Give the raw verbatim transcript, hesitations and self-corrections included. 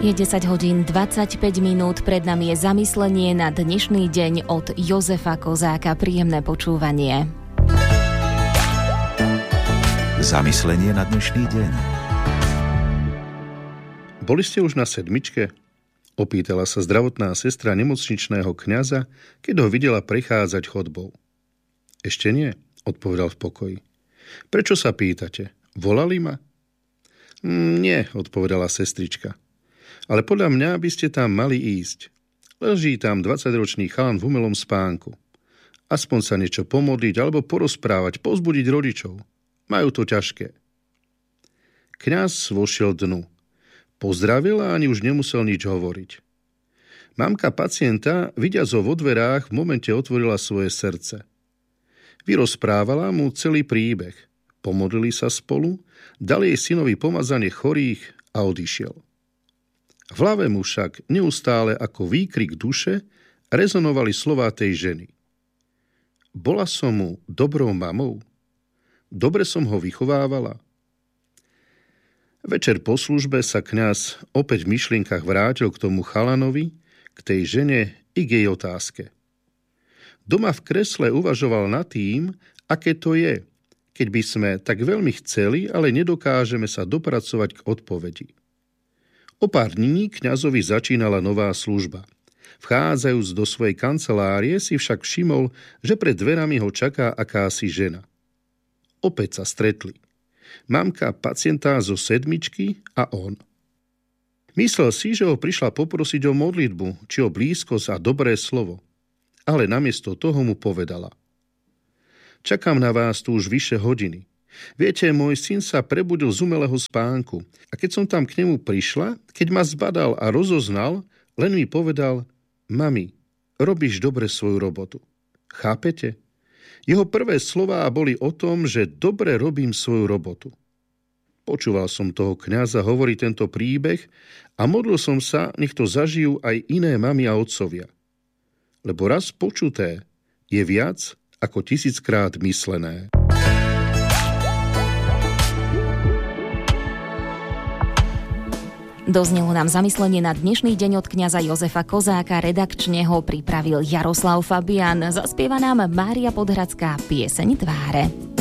Je desať hodín dvadsaťpäť minút, pred nami je zamyslenie na dnešný deň od Jozefa Kozáka. Príjemné počúvanie. Zamyslenie na dnešný deň. Boli ste už na sedmičke? Opýtala sa zdravotná sestra nemocničného kňaza, keď ho videla prechádzať chodbou. Ešte nie, odpovedal v pokoji. Prečo sa pýtate? Volali ma? Mm, nie, odpovedala sestrička. Ale podľa mňa by ste tam mali ísť. Leží tam dvadsaťročný chalan v umelom spánku. Aspoň sa niečo pomodliť alebo porozprávať, povzbudiť rodičov. Majú to ťažké. Kňaz vošiel dnu. Pozdravil a ani už nemusel nič hovoriť. Mamka pacienta, vidiac ho vo dverách, v momente otvorila svoje srdce. Vyrozprávala mu celý príbeh. Pomodlili sa spolu, dali jej synovi pomazanie chorých a odišiel. V hlave mu však neustále ako výkrik duše rezonovali slová tej ženy. Bola som mu dobrou mamou? Dobre som ho vychovávala? Večer po službe sa kňaz opäť v myšlienkach vrátil k tomu chalanovi, k tej žene i k jej otázke. Doma v kresle uvažoval nad tým, aké to je, keď by sme tak veľmi chceli, ale nedokážeme sa dopracovať k odpovedi. O pár dní kňazovi začínala nová služba. Vchádzajúc do svojej kancelárie si však všimol, že pred dverami ho čaká akási žena. Opäť sa stretli. Mamka pacienta zo sedmičky a on. Myslel si, že ho prišla poprosiť o modlitbu, či o blízkosť a dobré slovo. Ale namiesto toho mu povedala. Čakám na vás tu už vyše hodiny. Viete, môj syn sa prebudil z umelého spánku a keď som tam k nemu prišla, keď ma zbadal a rozoznal, len mi povedal, mami, robíš dobre svoju robotu. Chápete? Jeho prvé slová boli o tom, že dobre robím svoju robotu. Počúval som toho kňaza hovoriť tento príbeh a modlil som sa, nech to zažijú aj iné mami a otcovia. Lebo raz počuté je viac ako tisíckrát myslené. Doznelo nám zamyslenie na dnešný deň od kňaza Jozefa Kozáka, redakčne ho pripravil Jaroslav Fabian, zaspieva nám Mária Podhradská pieseň Tváre.